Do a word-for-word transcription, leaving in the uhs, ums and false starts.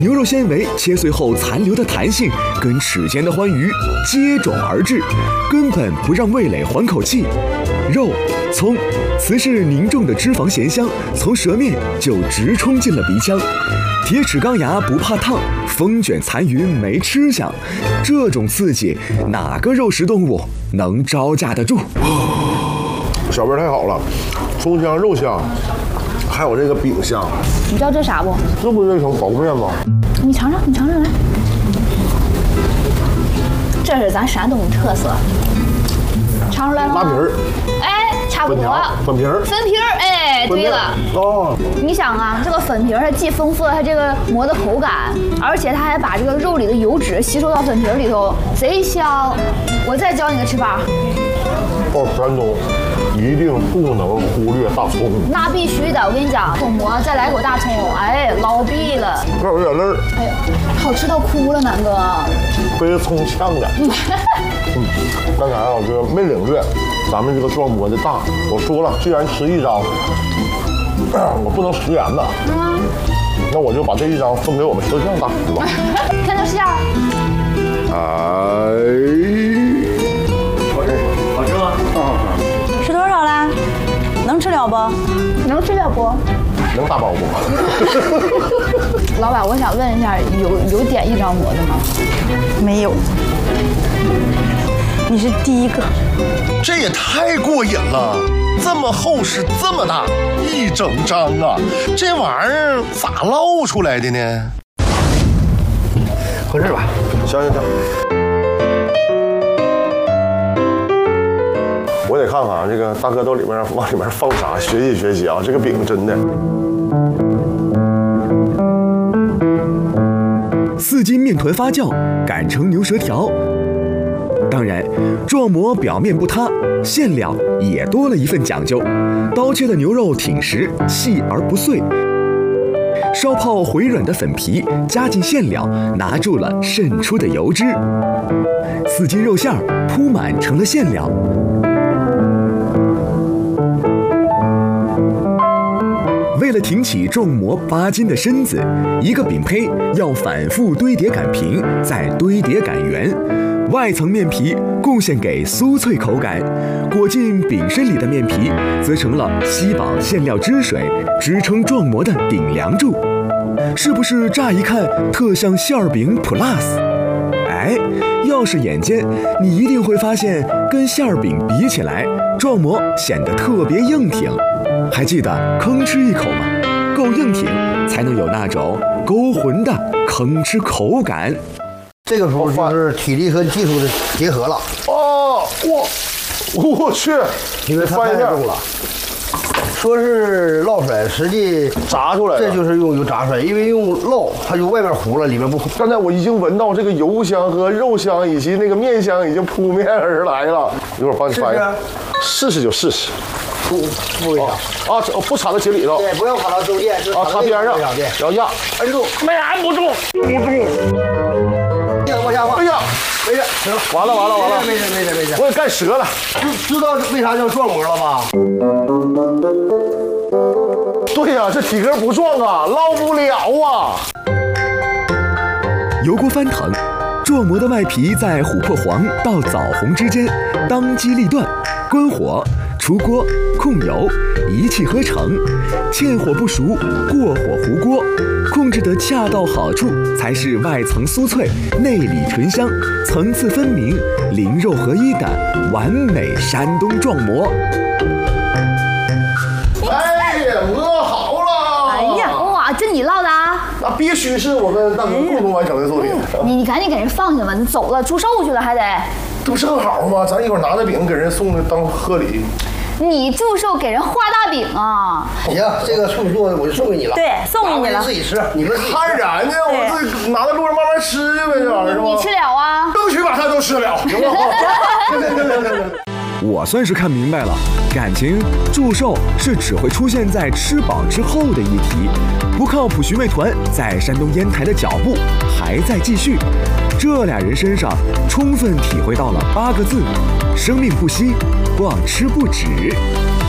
牛肉纤维切碎后残留的弹性跟齿间的欢愉接踵而至，根本不让味蕾缓口气。肉、葱、瓷实凝重的脂肪咸香从舌面就直冲进了鼻腔。铁齿钢牙不怕烫，风卷残云没吃相。这种刺激，哪个肉食动物能招架得住？ 小味太好了，葱香肉香，还有这个饼香。 你知道这啥不？ 这不是一层薄片吗？ 你尝尝，你尝尝来。这是咱山东的特色，尝出来了吗？ 拉皮儿。 哎，差不多。 粉皮儿。 粉皮儿，哎，对了。 哦。 你想啊，这个粉皮儿它既丰富了它这个馍的口感，而且它还把这个肉里的油脂吸收到粉皮儿里头，贼香。我再教你个吃法。 到山东一定不能忽略大葱。 那必须的，我跟你讲，葱馍再来口大葱，哎，老逼了。 这有点累。 哎呀，好吃到哭了，南哥。 被葱呛的。嗯，刚才啊，这个没领略咱们这个撞馍的大。我说了，既然吃一张，我不能食言的。嗯。那我就把这一张分给我们摄像大师吧。 看这馅儿。 哎。 好吃吗？ 嗯。吃多少啦？能吃了不？ 能吃了不？ 能打包不？ 老板，我想问一下，有有点一张馍的吗？ 没有。你是第一个。 这也太过瘾了！这么厚实，这么大，一整张啊！这玩意儿咋捞出来的呢？ 合适吧？行行行。我得看看这个大哥都里面往里面放啥，学习学习啊！这个饼真的。 四斤面团发酵，擀成牛舌条。当然，撞馍表面不塌，馅料也多了一份讲究。刀切的牛肉挺实，细而不碎。烧泡回软的粉皮加进馅料，拿住了渗出的油脂。四斤肉馅儿铺满成了馅料。为了挺起重馍八斤的身子，一个饼胚要反复堆叠擀平，再堆叠擀圆。外层面皮贡献给酥脆口感，裹进饼身里的面皮则成了吸饱馅料汁水，支撑撞馍的顶梁柱。是不是乍一看特像馅儿饼 plus？ 哎，要是眼尖，你一定会发现跟馅儿饼比起来，撞馍显得特别硬挺。还记得吭哧一口吗？够硬挺，才能有那种勾魂的吭哧口感。 这个时候就是体力和技术的结合了。 哦，我我去， 因为它太重了。说是烙出来，实际炸出来， 这就是用油炸出来，因为用烙它就外面糊了，里面不糊。 刚才我已经闻到这个油香和肉香以及那个面香已经扑面而来了。一会儿帮你翻一下，试试就试试。 不不为啥啊？不插到嘴里头。 对，不要插到中间， 啊，插边上，然后压， 摁住， 没按不住，不住。 往下放。 哎呀， 没事，行了， 完了完了完了， 没事没事没事， 我给干折了。 知道为啥叫撞馍了吧？ 对呀、啊，这体格不壮啊，捞不了啊。 油锅翻腾，撞馍的外皮在琥珀黄到枣红之间当机立断，关火。出锅控油，一气呵成，欠火不熟，过火糊锅，控制得恰到好处，才是外层酥脆，内里醇香，层次分明，灵肉合一的完美山东撞馍。 哎呀，馍好了！ 哎呀，哇，这你烙的啊？ 那必须是我们大哥共同完成的作品。 嗯、你你赶紧给人放下吧，你走了祝寿去了还得。 这不正好吗？咱一会儿拿着饼给人送的当贺礼。 你祝寿给人画大饼啊？ 行，这个处女座我就送给你了。 对，送给你了。 自己吃，你们看人家，我自己拿在路上慢慢吃呗，这玩意儿是吧？ 你吃了啊？ 争取把它都吃了，行不？行行行行行。 我算是看明白了，感情祝寿是只会出现在吃饱之后的议题。不靠谱寻味团在山东烟台的脚步还在继续，这俩人身上充分体会到了八个字：生命不息，光吃不止。